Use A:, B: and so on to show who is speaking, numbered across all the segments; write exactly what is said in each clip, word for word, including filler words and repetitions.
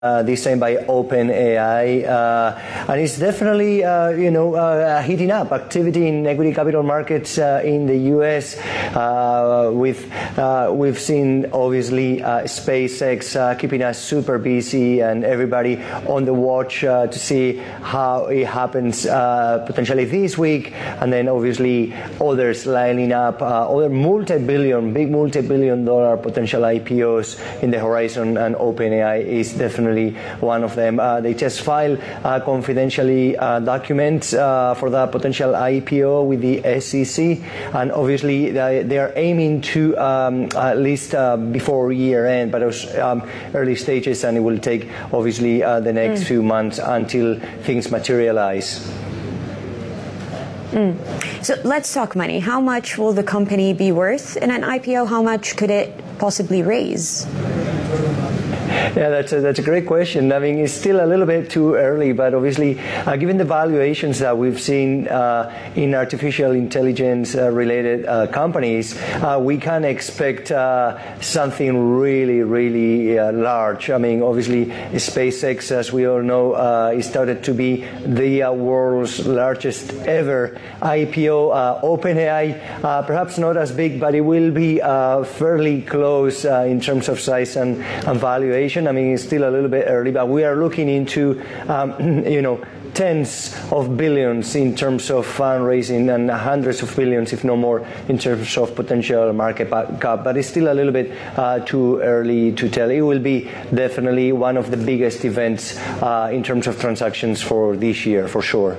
A: Uh, this time by OpenAI, uh, and it's definitely, uh, you know, uh, heating up activity in equity capital markets uh, in the U S. Uh, with uh, we've seen obviously uh, SpaceX uh, keeping us super busy, and everybody on the watch uh, to see how it happens uh, potentially this week, and then obviously others lining up, uh, other multi-billion, big multi-billion dollar potential I P Os in the horizon, and OpenAI is definitely one of them. Uh, they just filed uh, confidentially uh, documents uh, for the potential I P O with the S E C, and obviously they, they are aiming to um, at least uh, before year end, but it was um, early stages, and it will take obviously uh, the next mm. few months until things materialize.
B: Mm. So let's talk money. How much will the company be worth in an I P O? How much could it possibly raise?
A: Yeah, that's a, that's a great question. I mean, it's still a little bit too early, but obviously, uh, given the valuations that we've seen uh, in artificial intelligence-related uh, uh, companies, uh, we can expect uh, something really, really uh, large. I mean, obviously, SpaceX, as we all know, uh, is started to be the uh, world's largest ever I P O. Uh, OpenAI, uh, perhaps not as big, but it will be uh, fairly close uh, in terms of size and, and valuation. I mean, it's still a little bit early, but we are looking into, um, you know, tens of billions in terms of fundraising, and hundreds of billions, if no more, in terms of potential market cap. But it's still a little bit uh, too early to tell. It will be definitely one of the biggest events uh, in terms of transactions for this year, for sure.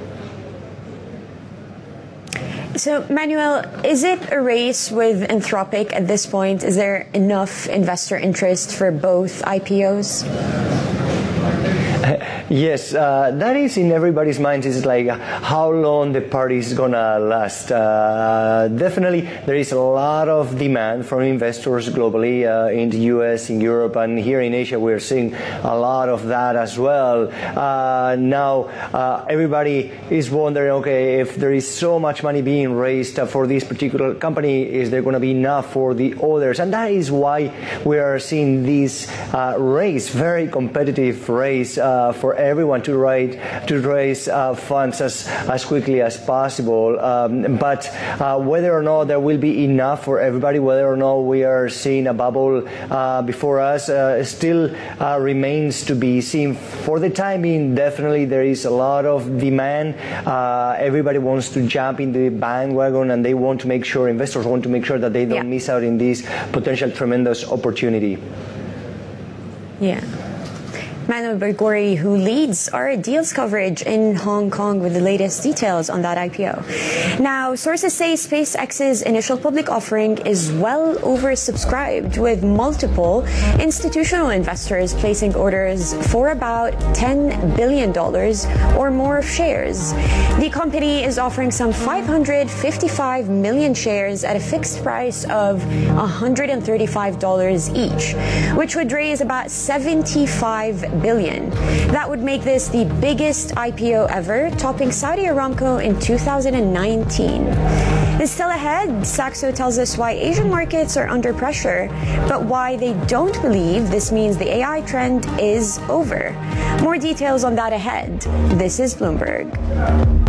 B: So, Manuel, is it a race with Anthropic at this point? Is there enough investor interest for both I P Os?
A: Yes, uh, that is in everybody's minds. Is like how long the party is gonna last. Uh, definitely, there is a lot of demand from investors globally uh, in the U S, in Europe, and here in Asia. We're seeing a lot of that as well. Uh, now, uh, everybody is wondering, okay, if there is so much money being raised for this particular company, is there going to be enough for the others? And that is why we are seeing this uh, race, very competitive race uh, for everyone to raise to raise uh, funds as as quickly as possible. Um, but uh, whether or not there will be enough for everybody, whether or not we are seeing a bubble uh, before us, uh, still uh, remains to be seen. For the time being, definitely there is a lot of demand. Uh, everybody wants to jump in the bandwagon, and they want to make sure, investors want to make sure that they don't yeah. miss out in this potential tremendous opportunity.
B: Yeah. Manuel Bergori, who leads our deals coverage in Hong Kong with the latest details on that I P O. Now, sources say SpaceX's initial public offering is well oversubscribed, with multiple institutional investors placing orders for about ten billion dollars or more of shares. The company is offering some five hundred fifty-five million shares at a fixed price of one hundred thirty-five dollars each, which would raise about seventy-five billion. That would make this the biggest I P O ever, topping Saudi Aramco in two thousand nineteen. And still ahead, Saxo tells us why Asian markets are under pressure, but why they don't believe this means the A I trend is over. More details on that ahead. This is Bloomberg.